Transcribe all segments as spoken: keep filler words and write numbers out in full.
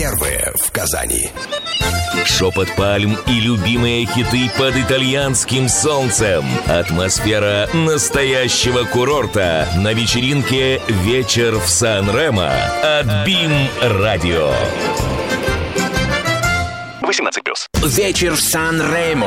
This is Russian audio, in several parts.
Первые в Казани. Шепот пальм и любимые хиты под итальянским солнцем. Атмосфера настоящего курорта на вечеринке «Вечер в Сан-Ремо» от БИМ Радио. восемнадцать плюс. Вечер в Сан-Ремо.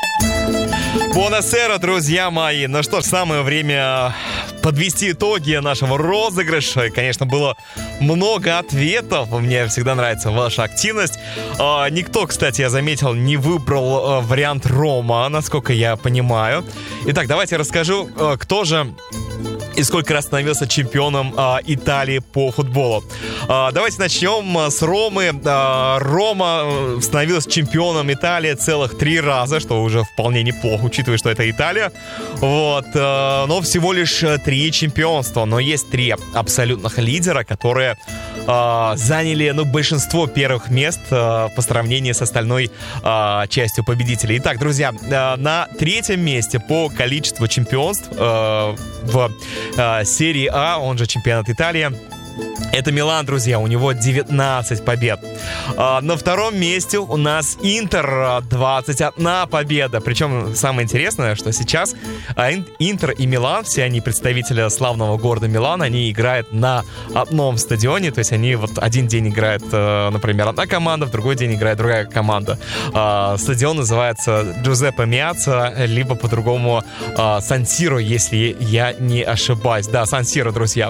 Буонасера, друзья мои. Ну что ж, самое время подвести итоги нашего розыгрыша. Конечно, было много ответов. Мне всегда нравится ваша активность. А, никто, кстати, я заметил, не выбрал а, вариант Рома, насколько я понимаю. Итак, давайте расскажу, а, кто же и сколько раз становился чемпионом а, Италии по футболу. А, давайте начнем с Ромы. А, Рома становился чемпионом Италии целых три раза, что уже вполне неплохо, учитывая, что это Италия. Вот. А, но всего лишь три чемпионства. Но есть три абсолютных лидера, которые а, заняли ну, большинство первых мест а, по сравнению с остальной а, частью победителей. Итак, друзья, а, на третьем месте по количеству чемпионств а, в серии А, он же чемпионат Италии, это Милан, друзья, у него девятнадцать побед. А, на втором месте у нас Интер, двадцать одна победа. Причем самое интересное, что сейчас а, Интер и Милан, все они представители славного города Милан, они играют на одном стадионе. То есть они вот один день играют, например, одна команда, в другой день играет другая команда. А, стадион называется Джузеппе Меацца, либо по-другому а, Сан-Сиро, если я не ошибаюсь. Да, Сан-Сиро, друзья.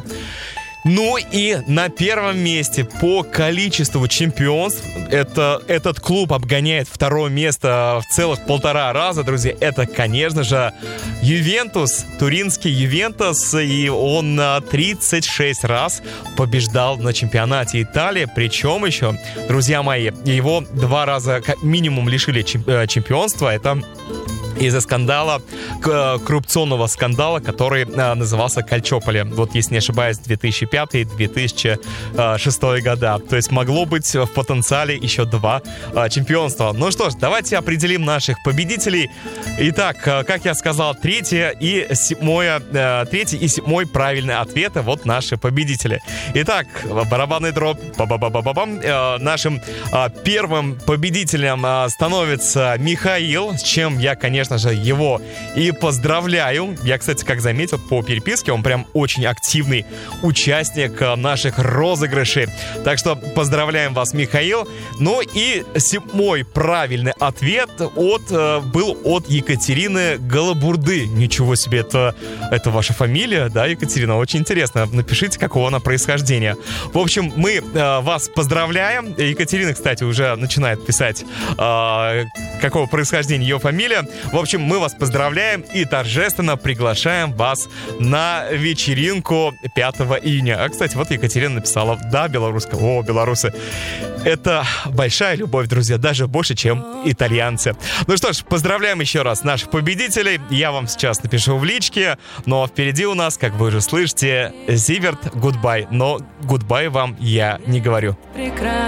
Ну и на первом месте по количеству чемпионств это, этот клуб обгоняет второе место в целых полтора раза, друзья. Это, конечно же, Ювентус, туринский Ювентус, и он тридцать шесть раз побеждал на чемпионате Италии. Причем еще, друзья мои, его два раза как минимум лишили чемпионства. Это из-за скандала, коррупционного скандала, который а, назывался Кальчополи. Вот, если не ошибаюсь, две тысячи пятый - две тысячи шестой года. То есть могло быть в потенциале еще два а, чемпионства. Ну что ж, давайте определим наших победителей. Итак, как я сказал, третье и седьмое, а, третий и седьмой правильные ответы. Вот наши победители. Итак, барабанный дробь. Ба-ба-ба-ба-бам. А, нашим а, первым победителем а, становится Михаил, с чем я, конечно, Конечно же, его и поздравляю. Я, кстати, как заметил по переписке, он прям очень активный участник наших розыгрышей. Так что поздравляем вас, Михаил. Ну и седьмой правильный ответ от, был от Екатерины Голобурды. Ничего себе, это, это ваша фамилия, да, Екатерина? Очень интересно. Напишите, какого она происхождения. В общем, мы э, вас поздравляем. Екатерина, кстати, уже начинает писать, э, какого происхождения ее фамилия. В общем, мы вас поздравляем и торжественно приглашаем вас на вечеринку пятого июня. А, кстати, вот Екатерина написала: да, белоруска. О, белорусы. Это большая любовь, друзья, даже больше, чем итальянцы. Ну что ж, поздравляем еще раз наших победителей. Я вам сейчас напишу в личке, но впереди у нас, как вы уже слышите, Зиверт, гудбай. Но гудбай вам я не говорю.